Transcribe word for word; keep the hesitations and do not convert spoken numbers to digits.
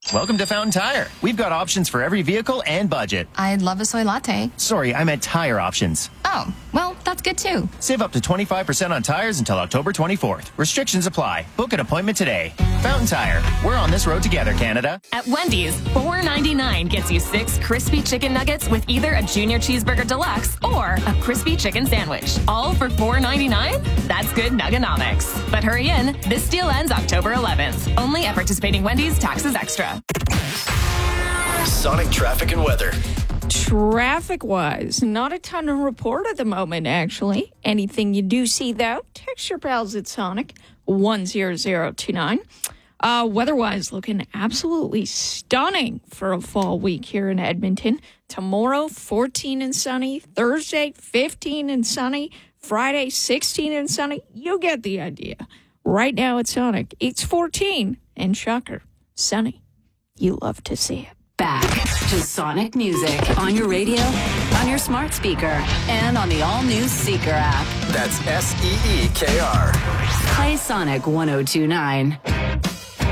Welcome to Fountain Tire. We've got options for every vehicle and budget. I'd love a soy latte. Sorry, I meant tire options. Oh, well, that's good too. Save up to twenty-five percent on tires until October twenty-fourth. Restrictions apply. Book an appointment today. Fountain Tire. We're on this road together, Canada. At Wendy's, four ninety-nine gets you six crispy chicken nuggets with either a Junior Cheeseburger Deluxe or a crispy chicken sandwich. All for four ninety-nine? That's good Nugganomics. But hurry in. This deal ends October eleventh. Only at participating Wendy's, taxes extra. Sonic traffic and weather. Traffic-wise, not a ton to report at the moment, actually. Anything you do see, though, text your pals at Sonic one zero zero two nine. Uh, weather-wise, looking absolutely stunning for a fall week here in Edmonton. Tomorrow, fourteen and sunny. Thursday, fifteen and sunny. Friday, sixteen and sunny. You get the idea. Right now at Sonic, it's fourteen and shocker, sunny. You love to see it. Back to Sonic Music on your radio, on your smart speaker, and on the all-new Seeker app. That's S E E K R. Play Sonic one oh two nine.